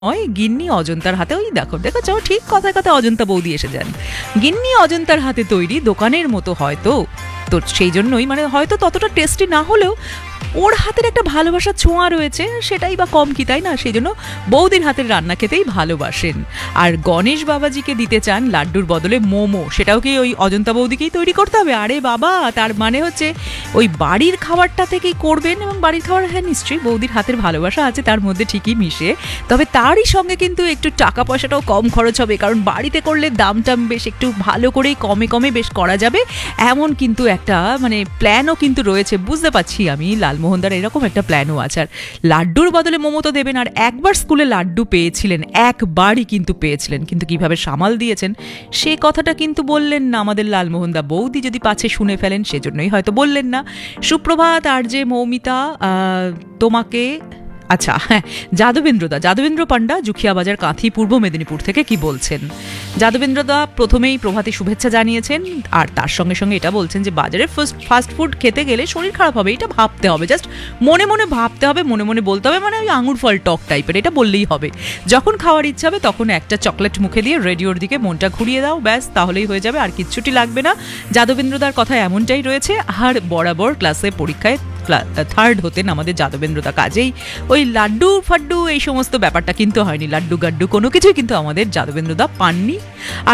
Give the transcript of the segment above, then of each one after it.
ওই গিন্নি অজন্তার হাতে, ওই দেখো দেখো ঠিক কথায় কথায় অজন্তা বৌদি এসে যান, গিন্নি অজন্তার হাতে তৈরি দোকানের মতো হয়তো, তো সেই জন্যই মানে হয়তো ততটা টেস্টি না হলেও ওর হাতের একটা ভালোবাসার ছোঁয়া রয়েছে, সেটাই বা কম কি, তাই না? সেই জন্য বৌদির হাতের রান্না খেতেই ভালোবাসেন। আর গণেশ বাবাজিকে দিতে চান লাড্ডুর বদলে মোমো, সেটাও কি ওই অজন্তা বৌদিকেই তৈরি করতে হবে? আরে বাবা, তার মানে হচ্ছে ওই বাড়ির খাবারটা থেকেই করবেন, এবং বাড়ির খাবার, হ্যাঁ নিশ্চয়ই বৌদির হাতের ভালোবাসা আছে তার মধ্যে ঠিকই মিশে, তবে তারই সঙ্গে কিন্তু একটু টাকা পয়সাটাও কম খরচ হবে, কারণ বাড়িতে করলে দামটা বেশ একটু ভালো করেই কমে কমে বেশ করা যাবে, এমন কিন্তু একটা মানে প্ল্যানও কিন্তু রয়েছে, বুঝতে পারছি আমি লালমোহনদার এরকম একটা প্ল্যানও আছে। আর লাড্ডুর বদলে মোমো তো দেবেন। আর একবার স্কুলে লাড্ডু পেয়েছিলেন, একবারই কিন্তু পেয়েছিলেন, কিন্তু কিভাবে সামাল দিয়েছেন সে কথাটা কিন্তু বললেন না আমাদের লালমোহনদা। বৌদি যদি পাছে শুনে ফেলেন সেজন্যই হয়তো বললেন না। সুপ্রভাত আর যে মৌমিতা, তোমাকে আচ্ছা হ্যাঁ, যাদবেন্দ্র পান্ডা, জুখিয়া বাজার, কাঁথি, পূর্ব মেদিনীপুর থেকে কি বলছেন? যাদবেন্দ্রদা প্রথমেই প্রভাতী শুভেচ্ছা জানিয়েছেন, আর তার সঙ্গে সঙ্গে এটা বলছেন যে বাজারে ফাস্ট ফুড খেতে গেলে শরীর খারাপ হবে, এটা ভাবতে হবে, জাস্ট মনে মনে ভাবতে হবে, মনে মনে বলতে হবে, মানে ওই আঙুর ফল টক টাইপের, এটা বললেই হবে। যখন খাওয়ার ইচ্ছা হবে তখন একটা চকলেট মুখে দিয়ে রেডিওর দিকে মনটা ঘুরিয়ে দাও, ব্যাস তাহলেই হয়ে যাবে, আর কিচ্ছুটি লাগবে না। যাদবেন্দ্রদার কথা এমনটাই রয়েছে। আর বরাবর ক্লাসে পরীক্ষায় থার্ড হতেন আমাদের যাদবেন্দ্রদা, কাজেই ওই লাড্ডু ফাড্ডু এই সমস্ত ব্যাপারটা কিন্তু হয়নি, লাড্ডু গাড্ডু কোনো কিছুই কিন্তু আমাদের যাদবেন্দ্রদা পাননি। আর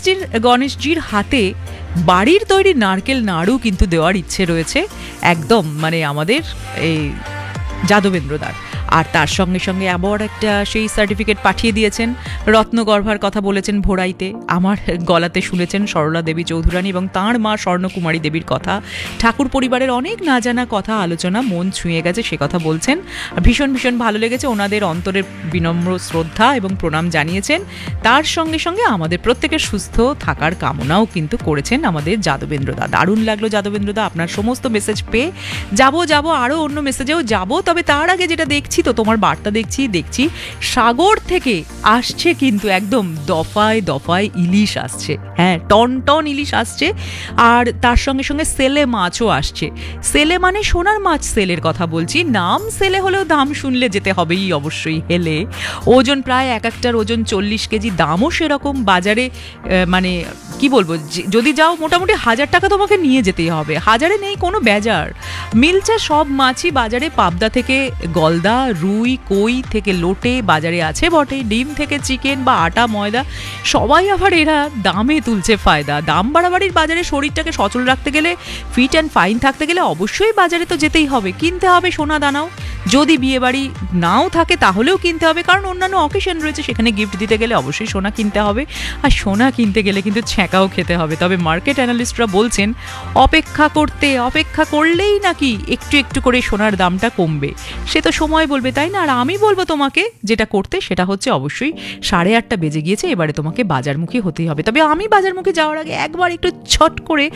গণেশজির হাতে বাড়ির তৈরি নারকেল নাড়ু কিন্তু দেওয়ার ইচ্ছে রয়েছে একদম, মানে আমাদের এই যাদবেন্দ্রদার। আর তার সঙ্গে সঙ্গে আবার একটা সেই সার্টিফিকেট পাঠিয়ে দিয়েছেন, রত্নগর্ভার কথা বলেছেন ভোরাইতে, আমার গলাতে শুনেছেন সরলা দেবী চৌধুরানী এবং তাঁর মা স্বর্ণকুমারী দেবীর কথা, ঠাকুর পরিবারের অনেক না জানা কথা আলোচনা মন ছুঁয়ে গেছে সে কথা বলছেন। ভীষণ ভীষণ ভালো লেগেছে, ওনাদের অন্তরের বিনম্র শ্রদ্ধা এবং প্রণাম জানিয়েছেন। তার সঙ্গে সঙ্গে আমাদের প্রত্যেকের সুস্থ থাকার কামনাও কিন্তু করেছেন আমাদের যাদবেন্দ্রদা। দারুণ লাগলো যাদবেন্দ্রদা আপনার সমস্ত মেসেজ পেয়ে। যাবো আরও অন্য মেসেজেও যাব, তবে তার আগে যেটা দেখছি তো তোমার বার্তা দেখছি সাগর থেকে আসছে কিন্তু একদম দফায় দফায় ইলিশ আসছে, হ্যাঁ টন ইলিশ আসছে, আর তার সঙ্গে সঙ্গে সেলে মাছও আসছে। সেলে মানে সোনার মাছ, সেলের কথা বলছি, নাম সেলে হলেও দাম শুনলে যেতে হবেই অবশ্যই হেলে। ওজন প্রায় এক একটার ওজন 40 কেজি, দামও সেরকম বাজারে, মানে কি বলবো, যদি যাও মোটামুটি 1000 টাকা তোমাকে নিয়ে যেতেই হবে, হাজারে নেই কোনো বেজার। মিলছে সব মাছই বাজারে, পাবদা থেকে গলদা, রুই, কই থেকে লোটে বাজারে আছে বটে, ডিম থেকে চিকেন বা আটা ময়দা, সবাই আবার এরা দামে তুলছে ফায়দা। দাম বাড়াবাড়ির বাজারে শরীরটাকে সচল রাখতে গেলে, ফিট অ্যান্ড ফাইন থাকতে গেলে অবশ্যই বাজারে তো যেতেই হবে, কিনতে হবে সোনা দানাও, যদি বিয়ে বাড়ি নাও থাকে তাহলেও কিনতে হবে, কারণ অন্যান্য অকেশন রয়েছে সেখানে গিফট দিতে গেলে অবশ্যই সোনা কিনতে হবে, আর সোনা কিনতে গেলে কিন্তু ছ্যাঁকাও খেতে হবে। তবে মার্কেট অ্যানালিস্টরা বলছেন অপেক্ষা করলেই নাকি একটু একটু করে সোনার দামটা কমবে, সে তো সময় বলবে, তাই না? আর আমি বলবো তোমাকে যেটা করতে, সেটা হচ্ছে অবশ্যই 8:30 বেজে গিয়েছে, এবারে তোমাকে বাজারমুখী হতেই হবে। তবে আমি বাজারমুখী যাওয়ার আগে একবার একটু ছট করে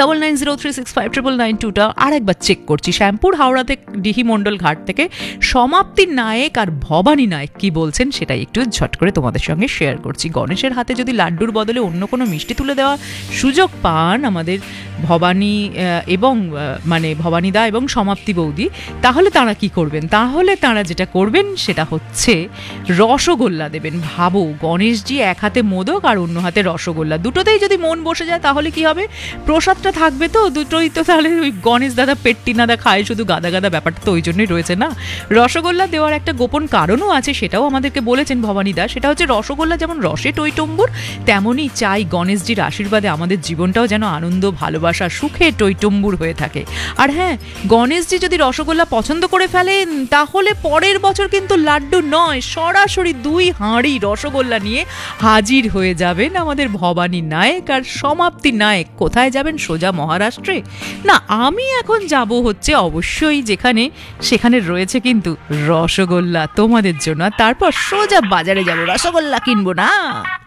9903659992টা আর একবার চেক করছি। শ্যামপুর হাওড়া থেকে ডিহি মণ্ডল ঘাট থেকে সমাপ্তি নায়েক আর ভবানী নায়েক কি বলছেন সেটাই একটু ঝট করে তোমাদের সঙ্গে শেয়ার করছি। গণেশের হাতে যদি লাড্ডুর বদলে অন্য কোনো মিষ্টি তুলে দেওয়ার সুযোগ পান আমাদের ভবানী এবং মানে ভবানীদা এবং সমাপ্তি বৌদি, তাহলে তারা কি করবেন? তাহলে তারা যেটা করবেন সেটা হচ্ছে রসগোল্লা দেবেন। ভাবো, গণেশজি এক হাতে মোদক আর অন্য হাতে রসগোল্লা, দুটোতেই যদি মন বসে যায় তাহলে কি হবে? প্রসাদটা থাকবে তো দুটোই, তো তাহলে ওই গণেশ দাদা পেট্টি নাদা খায় শুধু গাদা গাদা, ব্যাপারটা তো ওই জন্যই রয়েছে না। রসগোল্লা দেওয়ার একটা গোপন কারণও আছে, সেটাও আমাদেরকে বলেছেন ভবানীদা, সেটা হচ্ছে রসগোল্লা যেমন রসে টইটম্বুর, তেমনই চাই গণেশজির আশীর্বাদে আমাদের জীবনটাও যেন আনন্দ, ভালোবাসা, সুখে টইটম্বুর হয়ে থাকে। আর হ্যাঁ, গণেশজি যদি রসগোল্লা পছন্দ করে ফেলেন তাহলে পরের বছর কিন্তু লাড্ডু নয়, সরাসরি 2 হাঁড়ি রসগোল্লা নিয়ে হাজির হয়ে যাবেন আমাদের ভবানী নায়েক আর সমাপ্তি নায়েক। কোথায় যাবেন? সোজা মহারাষ্ট্রে? না, আমি এখন যাব হচ্ছে অবশ্যই সেখানে রয়েছে কিন্তু রসগোল্লা তোমাদের জন্য, তারপর সোজা বাজারে যাব, রসগোল্লা কিনবো না।